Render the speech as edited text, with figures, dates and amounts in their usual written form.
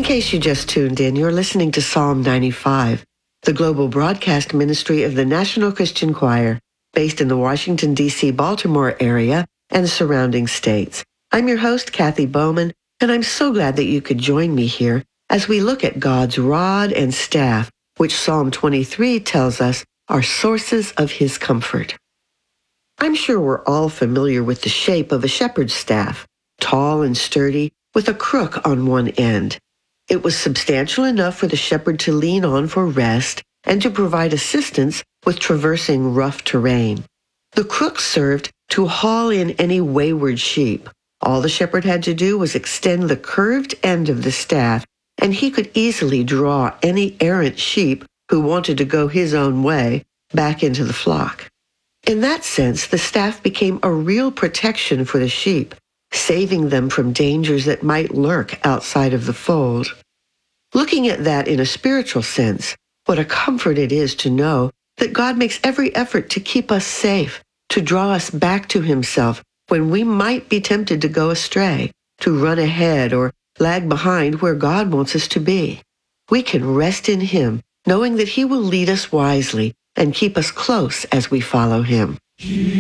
case you just tuned in, you're listening to Psalm 95, the global broadcast ministry of the National Christian Choir, based in the Washington, D.C., Baltimore area and surrounding states. I'm your host, Kathy Bowman, and I'm so glad that you could join me here as we look at God's rod and staff, which Psalm 23 tells us are sources of his comfort. I'm sure we're all familiar with the shape of a shepherd's staff, tall and sturdy, with a crook on one end. It was substantial enough for the shepherd to lean on for rest and to provide assistance with traversing rough terrain. The crook served to haul in any wayward sheep. All the shepherd had to do was extend the curved end of the staff, and he could easily draw any errant sheep who wanted to go his own way back into the flock. In that sense, the staff became a real protection for the sheep, saving them from dangers that might lurk outside of the fold. Looking at that in a spiritual sense, what a comfort it is to know that God makes every effort to keep us safe, to draw us back to himself when we might be tempted to go astray, to run ahead or lag behind where God wants us to be. We can rest in him, knowing that he will lead us wisely and keep us close as we follow him.